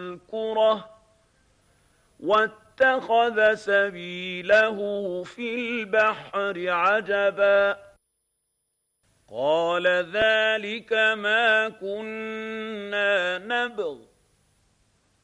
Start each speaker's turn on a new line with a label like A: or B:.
A: الكرة واتخذ سبيله في البحر عجبا قال ذلك ما كنا نبغ